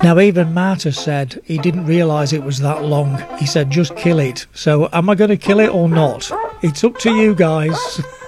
Now, even Marta said he didn't realise it was that long. He said, just kill it. So am I going to kill it or not? It's up to you guys.